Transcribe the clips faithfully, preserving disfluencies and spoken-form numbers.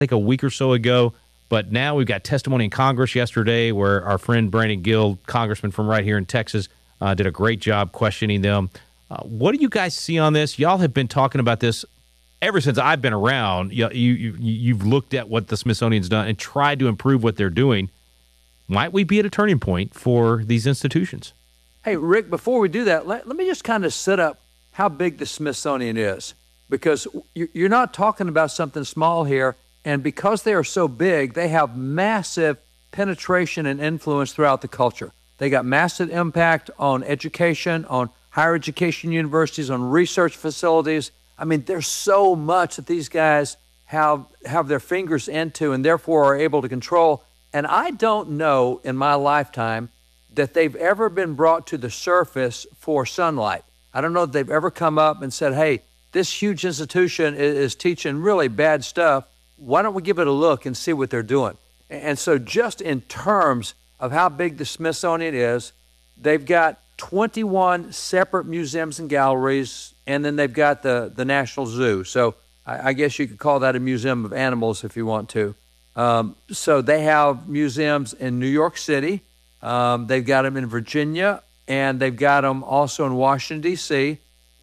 think a week or so ago. But now we've got testimony in Congress yesterday where our friend Brandon Gill, congressman from right here in Texas, uh, did a great job questioning them. Uh, what do you guys see on this? Y'all have been talking about this ever since I've been around. You, you, you, you've looked at what the Smithsonian's done and tried to improve what they're doing. Might we be at a turning point for these institutions? Hey, Rick, before we do that, let, let me just kind of set up how big the Smithsonian is, because you're not talking about something small here. And because they are so big, they have massive penetration and influence throughout the culture. They got massive impact on education, on higher education universities, on research facilities. I mean, there's so much that these guys have have their fingers into and therefore are able to control. And I don't know in my lifetime that they've ever been brought to the surface for sunlight. I don't know that they've ever come up and said, hey, this huge institution is, is teaching really bad stuff. Why don't we give it a look and see what they're doing? And so just in terms of how big the Smithsonian is, they've got twenty-one separate museums and galleries, and then they've got the, the National Zoo. So I, I guess you could call that a museum of animals if you want to. Um, so they have museums in New York City. Um, they've got them in Virginia, and they've got them also in Washington, D C,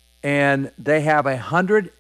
and they have one hundred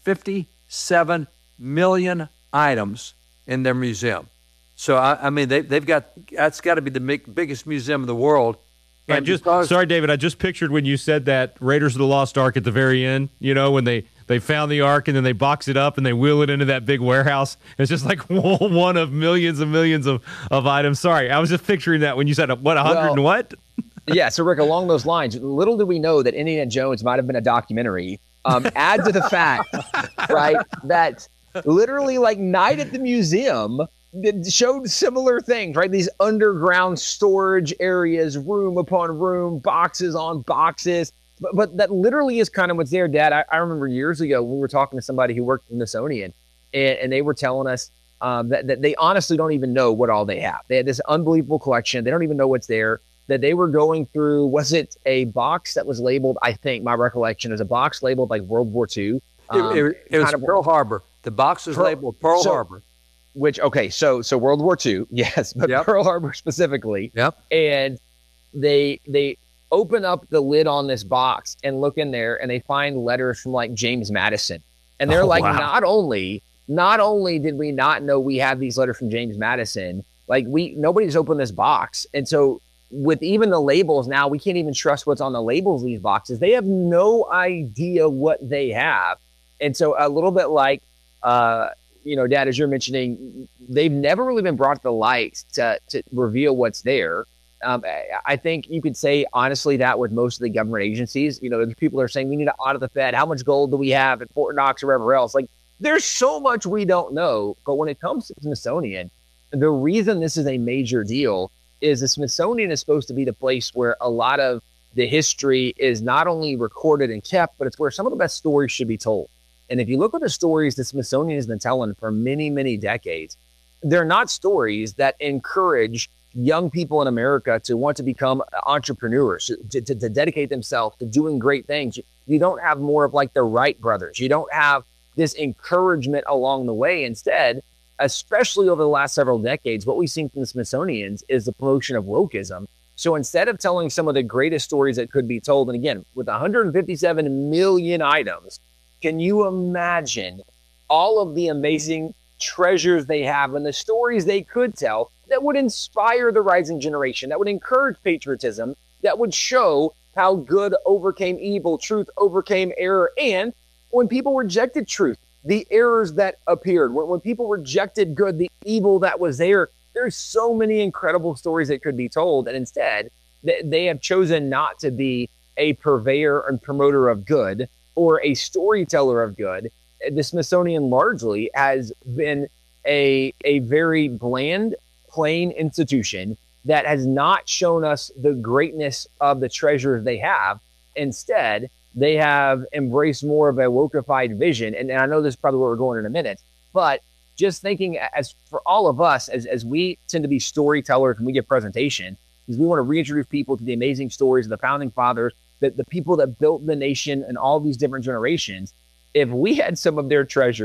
fifty-seven million items in their museum. So, I, I mean, they, they've got, that's got to be the big, biggest museum in the world. And just because, sorry, David, I just pictured when you said that Raiders of the Lost Ark at the very end, you know, when they, they found the Ark and then they box it up and they wheel it into that big warehouse. It's just like one of millions and millions of, of items. Sorry, I was just picturing that when you said, what, one hundred well, and what? Yeah, so Rick, along those lines, little did we know that Indiana Jones might have been a documentary. Um, add to the fact, right, that literally like Night at the Museum showed similar things, right? These underground storage areas, room upon room, boxes on boxes. But, but that literally is kind of what's there, Dad. I, I remember years ago we were talking to somebody who worked in the Smithsonian, and, and they were telling us um, that, that they honestly don't even know what all they have. They had this unbelievable collection. They don't even know what's there. That they were going through, was it a box that was labeled, I think my recollection is a box labeled like World War Two. Um, it, it, it was Pearl Harbor. The box was Pearl, labeled Pearl so, Harbor. Which, okay, so so World War Two, yes, but yep. Pearl Harbor specifically. Yep. And they they open up the lid on this box and look in there and they find letters from like James Madison. And they're oh, like, wow. not only, not only did we not know we have these letters from James Madison, like we nobody's opened this box. And so with even the labels now, we can't even trust what's on the labels of these boxes. They have no idea what they have. And so a little bit like, uh, you know, Dad, as you're mentioning, they've never really been brought to the light to, to reveal what's there. Um, I think you could say, honestly, that with most of the government agencies, you know, people are saying we need to audit the Fed. How much gold do we have at Fort Knox or wherever else? Like, there's so much we don't know. But when it comes to the Smithsonian, the reason this is a major deal is the Smithsonian is supposed to be the place where a lot of the history is not only recorded and kept, but it's where some of the best stories should be told. And if you look at the stories the Smithsonian has been telling for many, many decades, they're not stories that encourage young people in America to want to become entrepreneurs, to, to, to dedicate themselves to doing great things. You, you don't have more of like the Wright brothers. You don't have this encouragement along the way. Instead, especially over the last several decades, what we've seen from the Smithsonians is the promotion of wokeism. So instead of telling some of the greatest stories that could be told, and again, with one hundred fifty-seven million items, can you imagine all of the amazing treasures they have and the stories they could tell that would inspire the rising generation, that would encourage patriotism, that would show how good overcame evil, truth overcame error, and when people rejected truth, the errors that appeared, when, when people rejected good, the evil that was there, there's so many incredible stories that could be told. And instead, they, they have chosen not to be a purveyor and promoter of good or a storyteller of good. The Smithsonian largely has been a, a very bland, plain institution that has not shown us the greatness of the treasures they have. Instead, they have embraced more of a wokeified vision. And, and I know this is probably where we're going in a minute, but just thinking as for all of us, as, as we tend to be storytellers when we give presentations, is we want to reintroduce people to the amazing stories of the founding fathers, the, the people that built the nation and all these different generations. If we had some of their treasures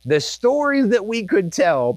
the stories that we could tell